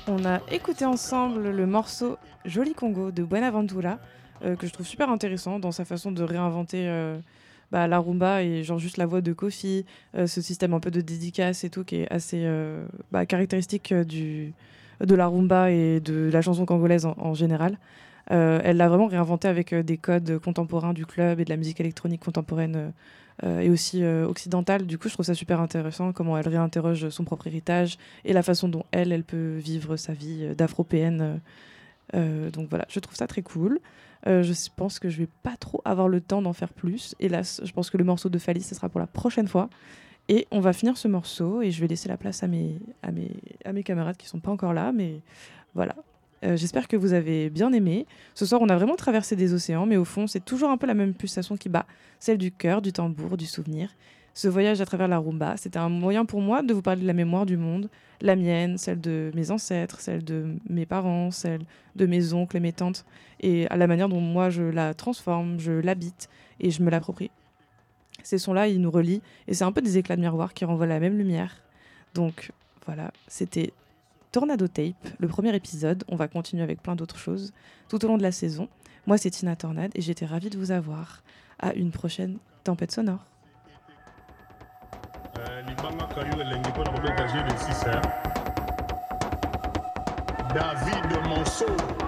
On a écouté ensemble le morceau Joli Congo de Buenaventura, que je trouve super intéressant dans sa façon de réinventer la rumba et genre juste la voix de Kofi, ce système un peu de dédicace et tout qui est assez caractéristique de la rumba et de la chanson congolaise en général. Elle l'a vraiment réinventé avec des codes contemporains du club et de la musique électronique contemporaine et aussi occidentale. Du coup, je trouve ça super intéressant comment elle réinterroge son propre héritage et la façon dont elle peut vivre sa vie d'afropéenne. Donc voilà, je trouve ça très cool. Je pense que je vais pas trop avoir le temps d'en faire plus. Hélas, je pense que le morceau de Fali, ce sera pour la prochaine fois. Et on va finir ce morceau et je vais laisser la place à mes camarades qui sont pas encore là. Mais voilà. J'espère que vous avez bien aimé. Ce soir, on a vraiment traversé des océans, mais au fond, c'est toujours un peu la même pulsation qui bat, celle du cœur, du tambour, du souvenir. Ce voyage à travers la rumba, c'était un moyen pour moi de vous parler de la mémoire du monde, la mienne, celle de mes ancêtres, celle de mes parents, celle de mes oncles et mes tantes, et à la manière dont moi je la transforme, je l'habite et je me l'approprie. Ces sons-là, ils nous relient, et c'est un peu des éclats de miroir qui renvoient la même lumière. Donc voilà, c'était Tornado Tape, le premier épisode. On va continuer avec plein d'autres choses tout au long de la saison. Moi, c'est Tina Tornade et j'étais ravie de vous avoir. À une prochaine tempête sonore. David Monceau.